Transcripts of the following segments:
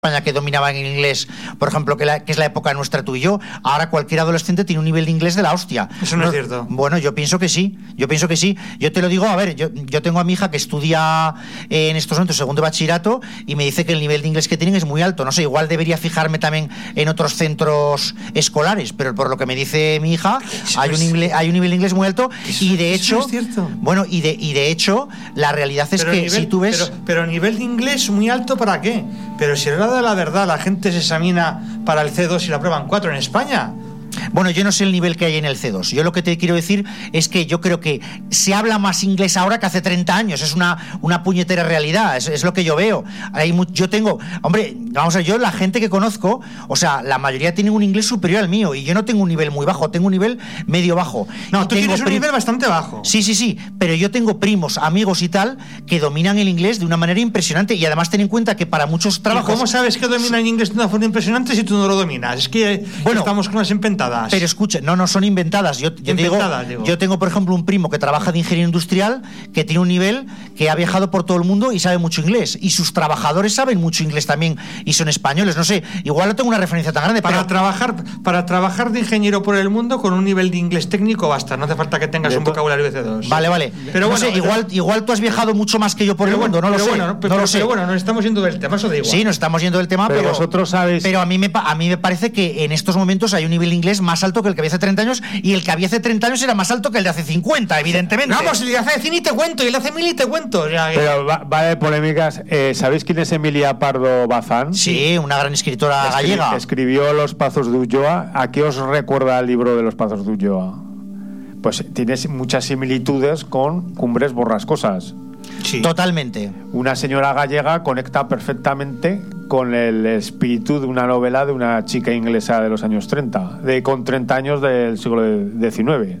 España que dominaban el inglés, por ejemplo, que es la época nuestra, tú y yo. Ahora cualquier adolescente tiene un nivel de inglés de la hostia. Eso no es cierto. Bueno, yo pienso que sí. Yo te lo digo, a ver, yo tengo a mi hija que estudia en estos momentos segundo de bachillerato y me dice que el nivel de inglés que tienen es muy alto. No sé, igual debería fijarme también en otros centros escolares, pero por lo que me dice mi hija, hay un nivel de inglés muy alto y de hecho, es cierto. Bueno, y de hecho, la realidad es que si tú ves... Pero nivel de inglés muy alto, ¿para qué? Pero si a la hora de la verdad la gente se examina para el C2 y la prueban 4 en España. Bueno, yo no sé el nivel que hay en el C2. Yo lo que te quiero decir es que yo creo que se habla más inglés ahora que hace 30 años. Es una puñetera realidad. Es lo que yo veo. Yo tengo... Hombre, vamos a ver, yo la gente que conozco, o sea, la mayoría tienen un inglés superior al mío y yo no tengo un nivel muy bajo, tengo un nivel medio bajo. No, tú tienes un nivel bastante bajo. Sí, pero yo tengo primos, amigos y tal que dominan el inglés de una manera impresionante y además ten en cuenta que para muchos trabajos... ¿Y cómo sabes que dominan el inglés de una forma impresionante si tú no lo dominas? Es que estamos con las inventadas. Pero escucha, no son inventadas. Yo tengo, por ejemplo, un primo que trabaja de ingeniero industrial que tiene un nivel que ha viajado por todo el mundo y sabe mucho inglés. Y sus trabajadores saben mucho inglés también y son españoles. No sé, igual no tengo una referencia tan grande. Para trabajar de ingeniero por el mundo con un nivel de inglés técnico basta. No hace falta que tengas un vocabulario de C2. Vale. Pero no sé, igual tú has viajado mucho más que yo por el mundo. No lo sé. Pero bueno, nos estamos yendo del tema. Eso da igual. Sí, nos estamos yendo del tema, pero vosotros sabéis. Pero a mí me parece que en estos momentos hay un nivel de inglés más alto que el que había hace 30 años y el que había hace 30 años era más alto que el de hace 50, evidentemente. Vamos, el de hace 100 y te cuento, y el de hace 1000 y te cuento. Pero va de polémicas. ¿Sabéis quién es Emilia Pardo Bazán? Sí, una gran escritora gallega. Escribió Los Pazos de Ulloa. ¿A qué os recuerda el libro de Los Pazos de Ulloa? Pues tiene muchas similitudes con Cumbres Borrascosas. Sí. Totalmente. Una señora gallega conecta perfectamente con el espíritu de una novela de una chica inglesa de los años 30, con 30 años del siglo XIX.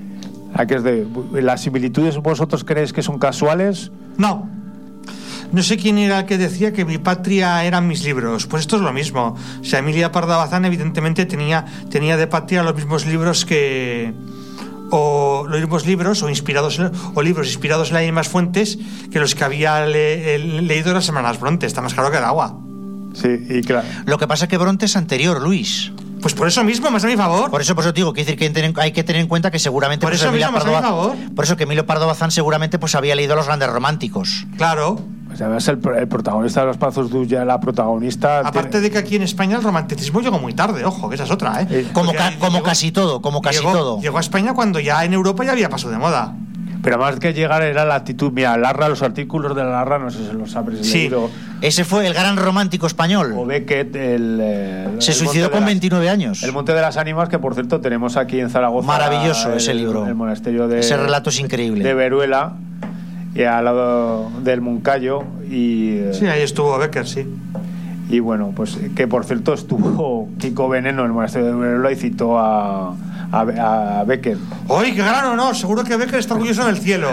¿Las similitudes vosotros creéis que son casuales? No sé quién era el que decía que mi patria eran mis libros. Pues esto es lo mismo. O sea, Emilia Pardo Bazán evidentemente tenía de patria los mismos libros o libros inspirados en las mismas fuentes que los que había leído las hermanas Bronte. Está más claro que el agua. Sí, y claro. Lo que pasa es que Bronte es anterior, Luis. Pues por eso mismo, más a mi favor. Por eso te digo, quiero decir que hay que tener en cuenta que seguramente... Por eso mismo, más a mi favor. Por eso que Emilio Pardo Bazán seguramente pues había leído Los Grandes Románticos. Claro. Pues además el protagonista de Los Pazos de Ulloa, la protagonista... Aparte de que aquí en España el romanticismo llegó muy tarde, ojo, que esa es otra, ¿eh? Como casi todo. Llegó a España cuando ya en Europa ya había pasado de moda. Pero más que llegar era la actitud. Mira, Larra, los artículos de Larra, no sé si los habréis leído. Ese fue el gran romántico español. O Beckett, se suicidó con 29 años. El Monte de las Ánimas, que por cierto tenemos aquí en Zaragoza. Maravilloso ese libro. El monasterio de... Ese relato es increíble. De Veruela, y al lado del Moncayo. Sí, ahí estuvo Beckett, sí. Y bueno, pues que por cierto estuvo Kiko Veneno en el monasterio de Veruela y citó a Becker. ¡Uy, qué gran honor! Seguro que Becker está orgulloso en el cielo.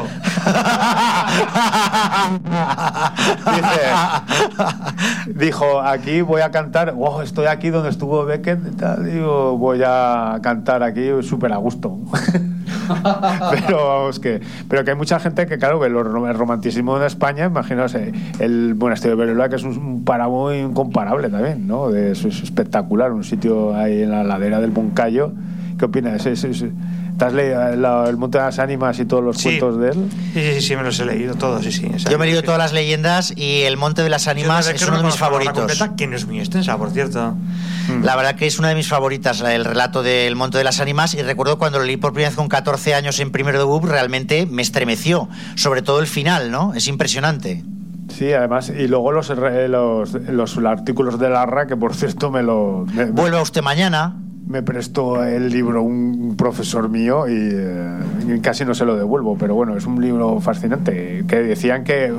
Dijo, aquí voy a cantar. Wow, estoy aquí donde estuvo Becker. Digo, voy a cantar aquí súper a gusto. Pero vamos pero que hay mucha gente que claro que el romanticismo de España, imaginaos el monasterio de Veruela, que es un páramo incomparable también, ¿no? Es espectacular, un sitio ahí en la ladera del Moncayo. ¿Qué opinas? ¿Te has leído el Monte de las Ánimas y todos los cuentos de él? Sí, me los he leído todos, sí. Yo me he leído todas las leyendas y el Monte de las Ánimas es uno de mis favoritos. Que no es muy extensa, por cierto. La verdad que es una de mis favoritas, el relato del Monte de las Ánimas, y recuerdo cuando lo leí por primera vez con 14 años en primero de BUP, realmente me estremeció, sobre todo el final, ¿no? Es impresionante. Sí, además, y luego los artículos de Larra, que por cierto Vuelva usted mañana. Me prestó el libro un profesor mío y casi no se lo devuelvo, pero bueno, es un libro fascinante, que decían que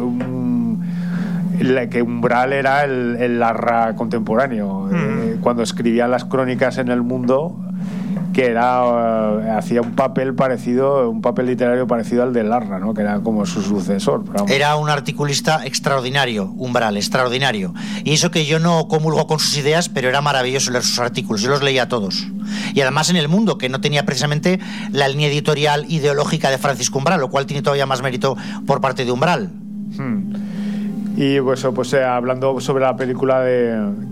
Umbral era el Larra contemporáneo, cuando escribía las crónicas en El Mundo, que hacía un papel literario parecido al de Larra, ¿no? Que era como su sucesor. Era un articulista extraordinario, Umbral, extraordinario. Y eso que yo no comulgo con sus ideas, pero era maravilloso leer sus artículos. Yo los leía todos. Y además en El Mundo, que no tenía precisamente la línea editorial ideológica de Francisco Umbral, lo cual tiene todavía más mérito por parte de Umbral. Y pues hablando sobre la película